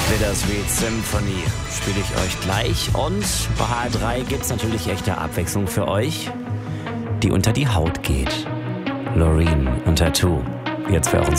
Bittersweet Symphony spiele ich euch gleich. Und bei HR3 gibt es natürlich echte Abwechslung für euch, die unter die Haut geht. Loreen und Tattoo. Jetzt für euren